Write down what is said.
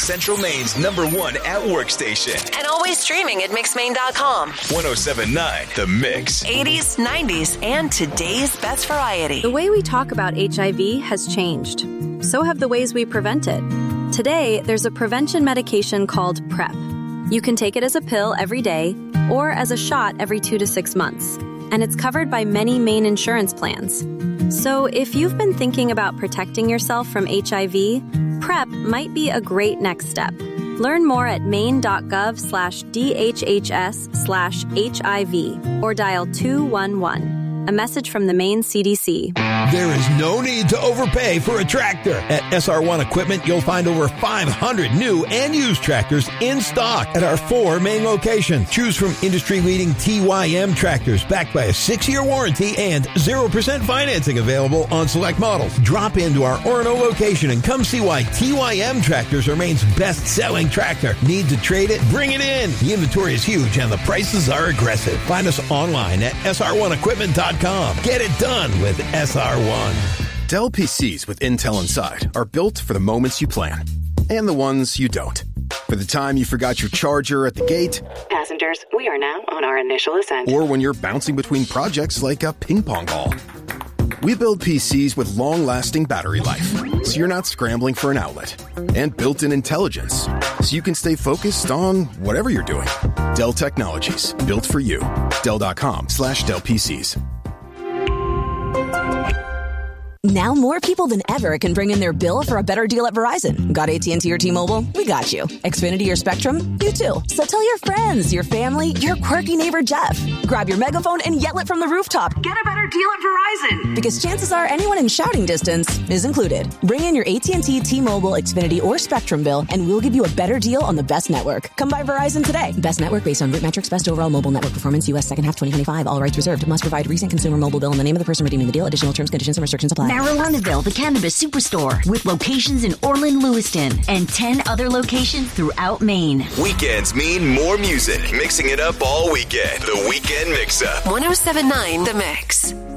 Central Maine's #1 at-work station. And always streaming at mixmaine.com. 107.9 The Mix. 80s, 90s, and today's best variety. The way we talk about HIV has changed. So have the ways we prevent it. Today, there's a prevention medication called PrEP. You can take it as a pill every day or as a shot every 2 to 6 months. And it's covered by many Maine insurance plans. So if you've been thinking about protecting yourself from HIV, PrEP might be a great next step. Learn more at maine.gov/DHHS/HIV or dial 211. A message from the Maine CDC. There is no need to overpay for a tractor. At SR1 Equipment, you'll find over 500 new and used tractors in stock at our 4 main locations. Choose from industry-leading TYM tractors backed by a 6-year warranty and 0% financing available on select models. Drop into our Orono location and come see why TYM tractors are Maine's best-selling tractor. Need to trade it? Bring it in. The inventory is huge and the prices are aggressive. Find us online at sr1equipment.com. Get it done with SR1. Dell PCs with Intel inside are built for the moments you plan and the ones you don't. For the time you forgot your charger at the gate. Passengers, we are now on our initial ascent. Or when you're bouncing between projects like a ping pong ball. We build PCs with long-lasting battery life, so you're not scrambling for an outlet. And built-in intelligence, so you can stay focused on whatever you're doing. Dell Technologies, built for you. Dell.com/Dell PCs. Now more people than ever can bring in their bill for a better deal at Verizon. Got AT&T or T-Mobile? We got you. Xfinity or Spectrum? You too. So tell your friends, your family, your quirky neighbor Jeff. Grab your megaphone and yell it from the rooftop. Get a better deal at Verizon. Because chances are anyone in shouting distance is included. Bring in your AT&T, T-Mobile, Xfinity, or Spectrum bill and we'll give you a better deal on the best network. Come by Verizon today. Best network based on root metrics, best overall mobile network performance, U.S. second half 2025. All rights reserved. Must provide recent consumer mobile bill in the name of the person redeeming the deal. Additional terms, conditions, and restrictions apply. Marijuanaville, the cannabis superstore, with locations in Orland, Lewiston, and 10 other locations throughout Maine. Weekends mean more music. Mixing it up all weekend. The Weekend Mix-Up. 107.9 The Mix.